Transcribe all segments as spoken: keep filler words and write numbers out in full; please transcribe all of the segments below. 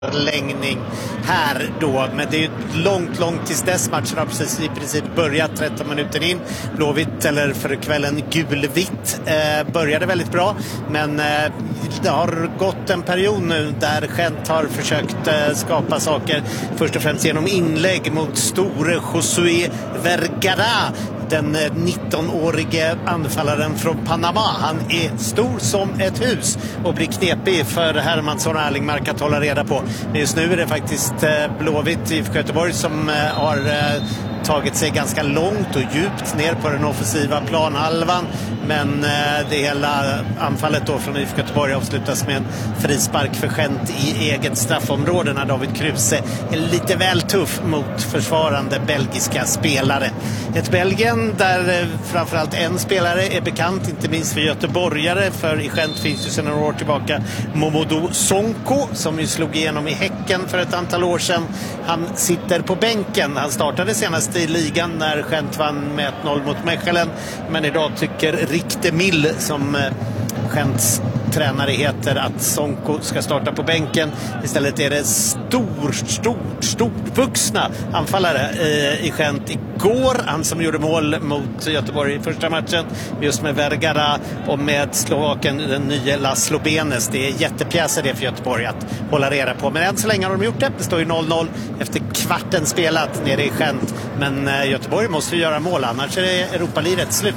förlängning här då, men det är långt, långt tills dess. Matchen har precis i princip börjat tretton minuter in. Blåvitt, eller för kvällen gulvitt, eh, började väldigt bra, men eh, det har gått en period nu där Gent har försökt eh, skapa saker, först och främst genom inlägg mot store Josué Vergara, den nittonårige anfallaren från Panama. Han är stor som ett hus och blir knepig för Hermansson och Erlingmark att hålla reda på. Men just nu är det faktiskt Blåvitt i Göteborg som har tagit sig ganska långt och djupt ner på den offensiva planhalvan. Men det hela anfallet då från I F K Göteborg avslutas med en frispark för Gent i eget straffområde när David Kruse är lite väl tuff mot försvarande belgiska spelare. Ett Belgien där framförallt en spelare är bekant, inte minst för göteborgare, för i Gent finns ju sedan några år tillbaka Momodou Sonko som ju slog igenom i Häcken för ett antal år sedan. Han sitter på bänken. Han startade senast i ligan när Gent vann med ett noll mot Mechelen, men idag tycker Rick de Mille, som Gents tränare heter, att Sonko ska starta på bänken. Istället är det stor, stort, stort vuxna anfallare i Gent igår. Han som gjorde mål mot Göteborg i första matchen, just med Vergara och med slovaken, den nya Laszlo Benes. Det är jättepjäser det för Göteborg att hålla reda på. Men än så länge har de gjort det. Det står ju noll noll efter kvarten spelat nere i Gent. Men Göteborg måste ju göra mål, annars är det Europa-livet slut.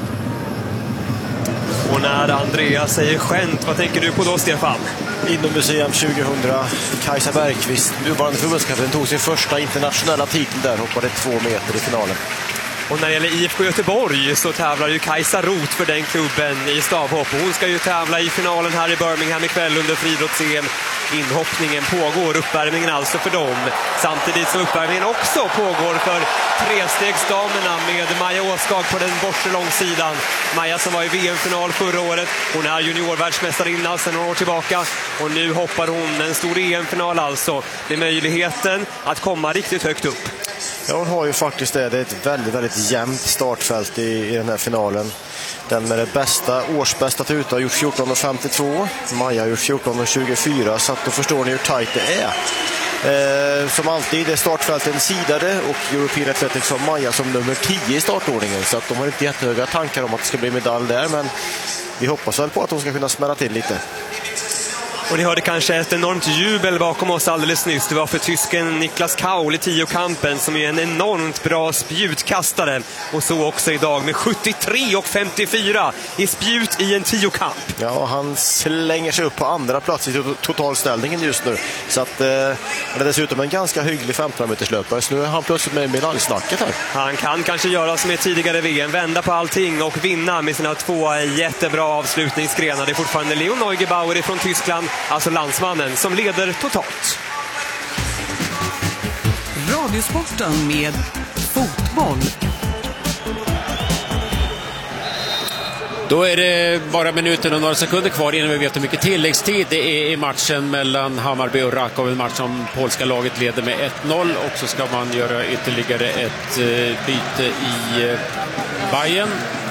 Och när Andreas säger Gent, vad tänker du på då, Stefan? Inommuseum tjugohundra, Kajsa Bergqvist, nuvarande förbundskapten, tog sin första internationella titel där, hoppade två meter i finalen. Och när det gäller I F K Göteborg så tävlar ju Kajsa Roth för den klubben i stavhopp. Hon ska ju tävla i finalen här i Birmingham ikväll under friidrotts-E M. Inhoppningen pågår, uppvärmningen alltså för dem. Samtidigt som uppvärmningen också pågår för trestegsdamerna med Maja Åskag på den bortre långsidan. Maja som var i V M-final förra året. Hon är juniorvärldsmästarinna sedan några år tillbaka. Och nu hoppar hon en stor E M-final alltså. Det är möjligheten att komma riktigt högt upp. Ja, hon har ju faktiskt det. Det är ett väldigt, väldigt jämnt startfält i, i den här finalen. Den med det bästa, årsbästa ut har gjort fjorton femtiotvå. Maja har gjort fjorton tjugofyra, så att då förstår ni hur tajt det är. Eh, som alltid är startfälten sidade och European Athletics har Maja som nummer tio i startordningen. Så att de har inte jättehöga tankar om att det ska bli medalj där, men vi hoppas väl på att de ska kunna smälla till lite. Och ni hörde kanske ett enormt jubel bakom oss alldeles nyss. Det var för tysken Niklas Kaul i tiokampen, som är en enormt bra spjutkastare. Och så också idag med sjuttiotre och femtiofyra i spjut i en tiokamp. Ja, han slänger sig upp på andra plats i totalställningen just nu. Så att eh, det är dessutom en ganska hygglig femton meters löpare. Så nu är han plötsligt med i medaljsnacket här. Han kan kanske göra som i tidigare V M, vända på allting och vinna med sina två jättebra avslutningsgrenar. Det är fortfarande Leon Neugebauer från Tyskland, alltså landsmannen, som leder totalt. Radiosporten med fotboll. Då är det bara minuter och några sekunder kvar innan vi vet hur mycket tilläggstid det är i matchen mellan Hammarby och Rakov. En match som polska laget leder med ett noll, och så ska man göra ytterligare ett byte i Bayern.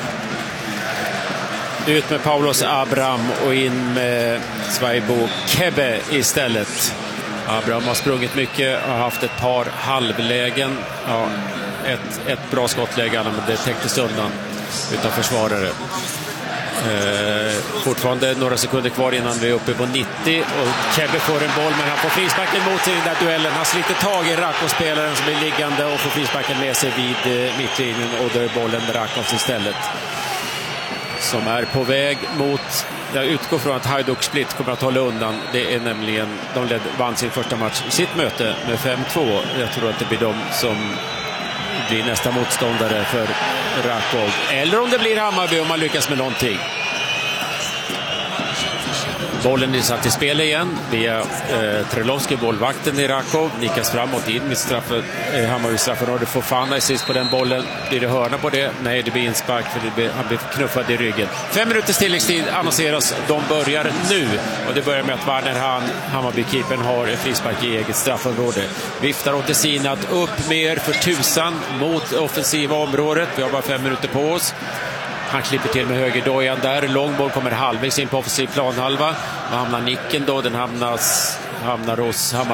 Ut med Paulos Abraham och in med Svaibo Kebe istället. Abraham har sprungit mycket, har haft ett par halvlägen. Ja, ett, ett bra skottläge, men det täcktes undan utan försvarare. Eh, fortfarande några sekunder kvar innan vi är uppe på nittio, och Kebe får en boll, men han får frisparken mot sig i den där duellen. Han sliter tag i Rakov-spelaren som är liggande och får frisparken med sig vid eh, mittlinjen, och då är bollen Rakov istället, som är på väg mot, jag utgår från att Hajduk Split kommer att hålla undan. Det är nämligen, de led, vann sin första match, sitt möte med fem två. Jag tror att det blir de som blir nästa motståndare för Rakov. Eller om det blir Hammarby, om man lyckas med någonting. Bollen är satt i spel igen via eh, Trelovski, bollvakten i Rakov. Nikas framåt in med straffet, eh, Hammarby straffområde. Fofana är sist på den bollen. Blir det hörna på det? Nej, det blir inspark, för det blir, han blir knuffad i ryggen. Fem minuters tilläggstid annonseras. De börjar nu. Och det börjar med att Warner Han, Hammarby-keepern, har en frispark i eget straffområde. Viftar åt Tessin att upp mer för tusan mot offensiva området. Vi har bara fem minuter på oss. Han klipper till med högerdojan där. Långboll kommer halvvägs in på offensiv planhalva. Och hamnar nicken då. Den hamnas hamnar hos Hammarby.